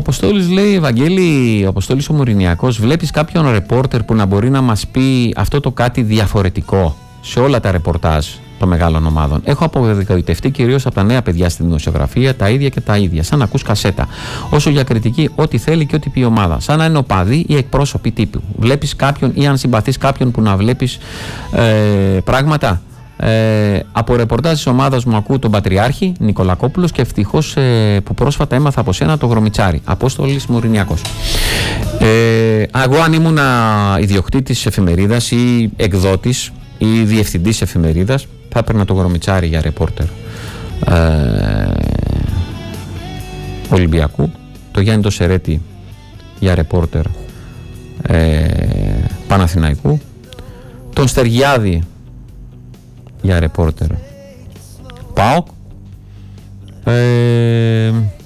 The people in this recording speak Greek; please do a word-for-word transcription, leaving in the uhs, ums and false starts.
Αποστόλης λέει, Ευαγγέλη, ο Αποστόλης ο Μουρινιακός, βλέπεις κάποιον ρεπόρτερ που να μπορεί να μας πει αυτό το κάτι διαφορετικό σε όλα τα ρεπορτάζ των μεγάλων ομάδων? Έχω απογοητευτεί κυρίως από τα νέα παιδιά στη δημοσιογραφία, τα ίδια και τα ίδια, σαν να ακούς κασέτα. Όσο για κριτική, ό,τι θέλει και ό,τι πει η ομάδα. Σαν να είναι οπαδοί ή εκπρόσωποι τύπου. Βλέπεις κάποιον ή αν συμπαθείς κάποιον που να βλέπεις ε, πράγματα. Ε, από ρεπορτάζ της ομάδας μου ακούω τον Πατριάρχη Νικολακόπουλος και ευτυχώς ε, που πρόσφατα έμαθα από σένα το Γρομιτσάρι. Απόστολης Μουρινιακός. Ε, εγώ αν ήμουν ιδιοκτήτης εφημερίδας ή εκδότης ή διευθυντής εφημερίδας, θα έπαιρνα το Γρομιτσάρι για ρεπόρτερ ε, Ολυμπιακού, το Γιάννη το Σερέτη για ρεπόρτερ ε, Παναθηναϊκού, τον Στεργιάδη για ρεπόρτερ ΠΑΟΚ, ε,